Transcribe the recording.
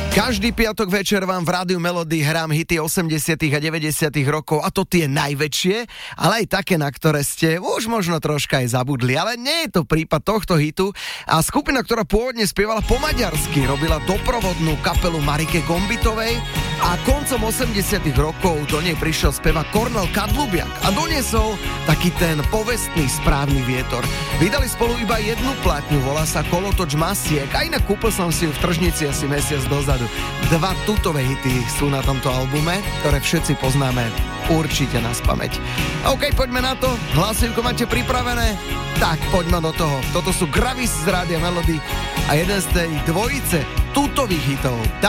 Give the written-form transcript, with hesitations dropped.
Každý piatok večer vám v Rádiu Melody hrám hity 80. a 90. rokov, a to tie najväčšie, ale aj také, na ktoré ste už možno troška aj zabudli, ale nie je to prípad tohto hitu. A skupina, ktorá pôvodne spievala po maďarsky, robila doprovodnú kapelu Marike Gombitovej a koncom 80. rokov do nej prišiel spevák Kornél Kadlubiak a doniesol taký ten povestný správny vietor. Vydali spolu iba jednu platňu, volá sa Kolotoč Masiek, a inak kúpil som si ju v tržnici asi mesiac dozadu. Dva tutové hity sú na tomto albume, ktoré všetci poznáme určite na spamäť. OK, poďme na to. Hlasivko máte pripravené? Tak, poďme do toho. Toto sú Gravis z Rádia Melody a jeden z tej dvojice tutových hitov.